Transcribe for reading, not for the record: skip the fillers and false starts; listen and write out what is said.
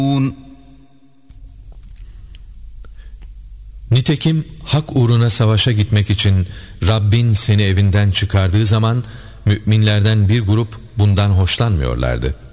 Nitekim hak uğruna savaşa gitmek için Rabbin seni evinden çıkardığı zaman müminlerden bir grup bundan hoşlanmıyorlardı.